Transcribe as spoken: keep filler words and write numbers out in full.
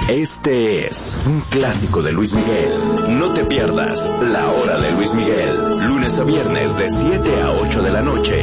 Este es un clásico de Luis Miguel. No te pierdas La Hora de Luis Miguel, lunes a viernes de siete a ocho de la noche